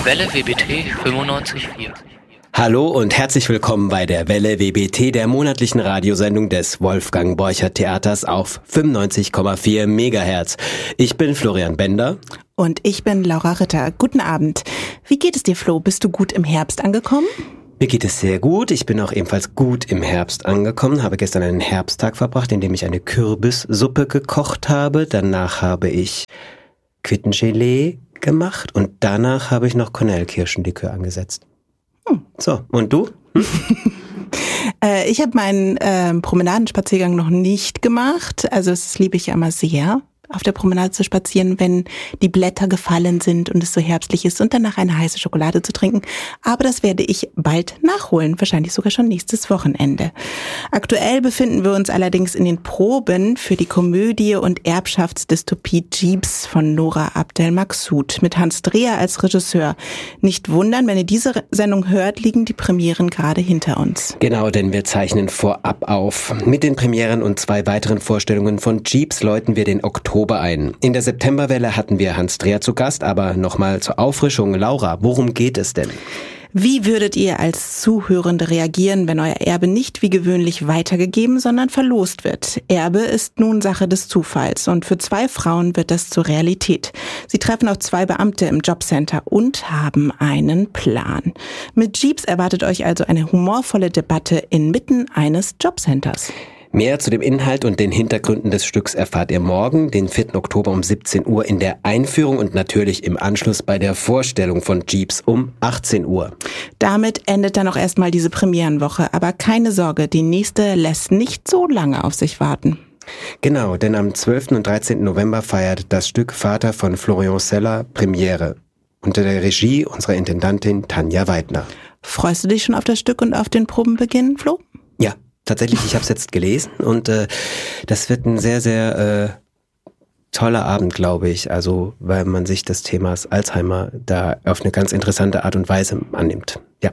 Welle WBT 95.4. Hallo und herzlich willkommen bei der Welle WBT, der monatlichen Radiosendung des Wolfgang Borchert Theaters auf 95,4 Megahertz. Ich bin Florian Bender. Und ich bin Laura Ritter. Guten Abend. Wie geht es dir, Flo? Bist du gut im Herbst angekommen? Mir geht es sehr gut. Ich bin auch ebenfalls gut im Herbst angekommen, habe gestern einen Herbsttag verbracht, in dem ich eine Kürbissuppe gekocht habe. Danach habe ich Quittengelee gemacht und danach habe ich noch Kornelkirschenlikör angesetzt. So, und du? Ich habe meinen Promenadenspaziergang noch nicht gemacht. Also das liebe ich ja immer sehr, auf der Promenade zu spazieren, wenn die Blätter gefallen sind und es so herbstlich ist und danach eine heiße Schokolade zu trinken. Aber das werde ich bald nachholen, wahrscheinlich sogar schon nächstes Wochenende. Aktuell befinden wir uns allerdings in den Proben für die Komödie und Erbschaftsdystopie Jeeps von Nora Abdel-Maksud mit Hans Dreher als Regisseur. Nicht wundern, wenn ihr diese Sendung hört, liegen die Premieren gerade hinter uns. Genau, denn wir zeichnen vorab auf. Mit den Premieren und 2 weiteren Vorstellungen von Jeeps läuten wir den Oktober ein. In der Septemberwelle hatten wir Hans Dreher zu Gast, aber nochmal zur Auffrischung. Laura, worum geht es denn? Wie würdet ihr als Zuhörende reagieren, wenn euer Erbe nicht wie gewöhnlich weitergegeben, sondern verlost wird? Erbe ist nun Sache des Zufalls und für 2 Frauen wird das zur Realität. Sie treffen auf 2 Beamte im Jobcenter und haben einen Plan. Mit Jeeps erwartet euch also eine humorvolle Debatte inmitten eines Jobcenters. Mehr zu dem Inhalt und den Hintergründen des Stücks erfahrt ihr morgen, den 4. Oktober um 17 Uhr in der Einführung und natürlich im Anschluss bei der Vorstellung von Jeeps um 18 Uhr. Damit endet dann auch erstmal diese Premierenwoche, aber keine Sorge, die nächste lässt nicht so lange auf sich warten. Genau, denn am 12. und 13. November feiert das Stück Vater von Florian Seller Premiere unter der Regie unserer Intendantin Tanja Weidner. Freust du dich schon auf das Stück und auf den Probenbeginn, Flo? Ja. Tatsächlich, ich habe es jetzt gelesen und das wird ein sehr, sehr toller Abend, glaube ich. Also, weil man sich des Themas Alzheimer da auf eine ganz interessante Art und Weise annimmt. Ja.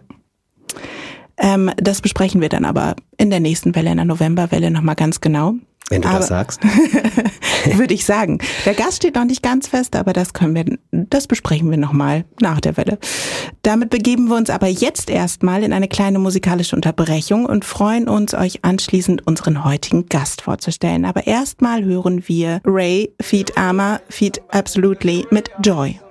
Das besprechen wir dann aber in der nächsten Welle, in der Novemberwelle nochmal ganz genau. Wenn du das sagst. Würde ich sagen. Der Gast steht noch nicht ganz fest, aber das besprechen wir nochmal nach der Welle. Damit begeben wir uns aber jetzt erstmal in eine kleine musikalische Unterbrechung und freuen uns, euch anschließend unseren heutigen Gast vorzustellen. Aber erstmal hören wir Ray feat. Ama feat. Absolutely mit Joy.